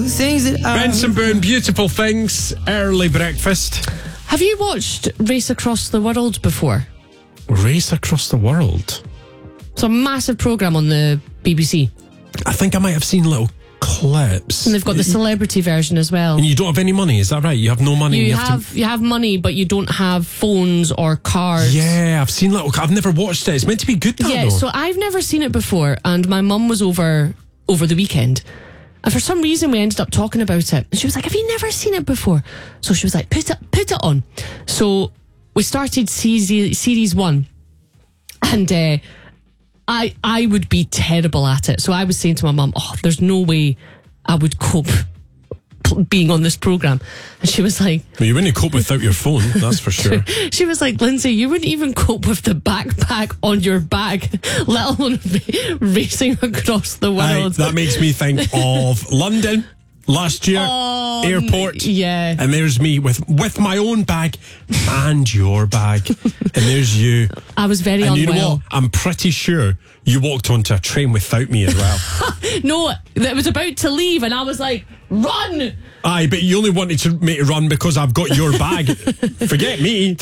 Things that Benson Boone, Beautiful Things, early breakfast. Have you watched Race Across the World before? Race Across the World. It's a massive programme on the BBC. I think I might have seen little clips. And they've got the celebrity version as well. And you don't have any money, is that right? You have no money. You have money, but you don't have phones or cars. Yeah, I've seen little. I've never watched it. It's meant to be good, Yeah, though. so I've never seen it before, and my mum was over the weekend. And for some reason, we ended up talking about it. And she was like, have you never seen it before? So she was like, put it on. So we started series 1. And I would be terrible at it. So I was saying to my mum, there's no way I would cope being on this programme. And she was like... Well, you wouldn't cope without your phone, that's for sure. She was like, Lindsay, you wouldn't even cope with the backpack on your back, let alone racing across the world. That makes me think of London last year, airport. Yeah. And there's me with my own bag and your bag. And there's you. I was very unwell. And you know what? I'm pretty sure you walked onto a train without me as well. No, that was about to leave and I was like, run! Aye, but you only wanted me to run because I've got your bag. Forget me.